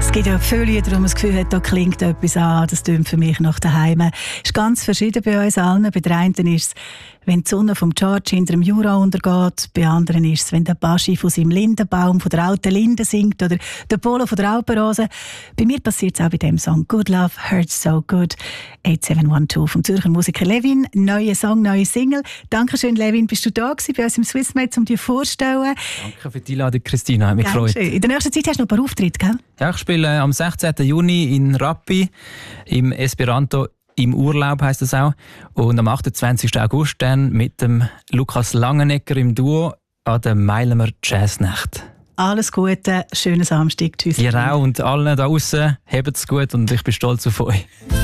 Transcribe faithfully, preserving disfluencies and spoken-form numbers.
Es gibt ja viele Lieder, wo man das Gefühl hat, da klingt etwas an, das tönt für mich nach daheim. Es ist ganz verschieden bei uns allen. Bei der einen ist es, wenn die Sonne vom George hinter dem Jura untergeht. Bei anderen ist es, wenn der Baschi von seinem Lindenbaum, von der alten Linde singt oder der Polo von der Alpenrose. Bei mir passiert es auch bei dem Song «Good Love Hurts So Good». acht sieben eins zwei vom Zürcher Musiker Levin. Neuer Song, neue Single. Dankeschön, Levin. Bist du da gewesen bei uns im Swissmate, um dir vorzustellen? Danke für die Einladung, Christina. Hat mich gefreut. In der nächsten Zeit hast du noch ein paar Auftritte, gell? Ja, ich spiele am sechzehnten Juni in Rappi im Esperanto im Urlaub, heisst das auch. Und am achtundzwanzigsten August dann mit dem Lukas Langenegger im Duo an der Meilemer Jazznacht. Alles Gute, schönen Samstag. Tschüss. Ihr auch und allen da draussen, habt es gut und ich bin stolz auf euch.